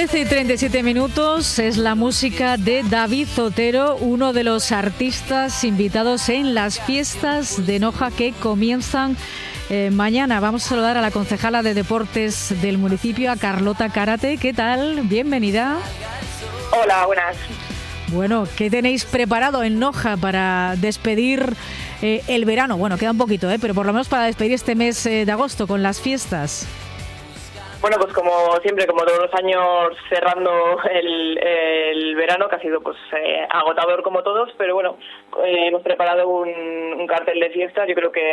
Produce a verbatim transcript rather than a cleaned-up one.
trece y treinta y siete minutos es la música de David Zotero, uno de los artistas invitados en las fiestas de Noja que comienzan eh, mañana. Vamos a saludar a la concejala de deportes del municipio, a Carlota Cárate. ¿Qué tal? Bienvenida. Hola, buenas. Bueno, ¿qué tenéis preparado en Noja para despedir eh, el verano? Bueno, queda un poquito, ¿eh? pero por lo menos para despedir este mes eh, de agosto con las fiestas. Bueno, pues como siempre, como todos los años, cerrando el, el verano, que ha sido pues eh, agotador como todos, pero bueno, eh, hemos preparado un, un cartel de fiestas. Yo creo que